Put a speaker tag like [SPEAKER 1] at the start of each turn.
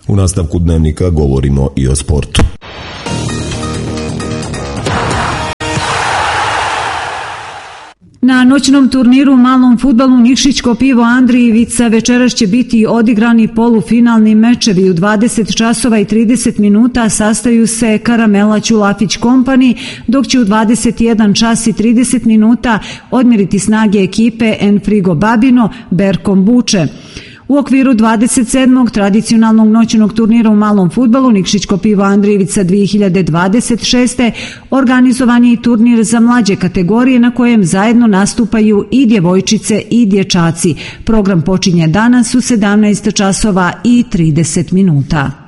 [SPEAKER 1] U nastavku dnevnika govorimo i o sportu.
[SPEAKER 2] Na noćnom turniru u malom fudbalu Nikšićko pivo Andrijevica večeras će biti odigrani polufinalni mečevi. U 20 časova i 30 minuta sastaju se Karamela Ćulafić Kompani, dok će u 21 čas i 30 minuta odmjeriti snage ekipe Enfrigo Babino Berkom Buče. U okviru 27. tradicionalnog noćnog turnira u malom fudbalu Nikšićko pivo Andrijevica 2026. organizovan je i turnir za mlađe kategorije na kojem zajedno nastupaju i djevojčice i dječaci. Program počinje danas u 17 časova i 30 minuta.